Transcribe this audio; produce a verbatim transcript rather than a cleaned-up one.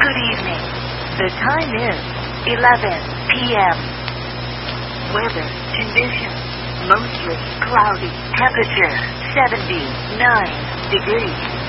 Good evening. The time is eleven p m Weather conditions: mostly cloudy. Temperature seventy-nine degrees.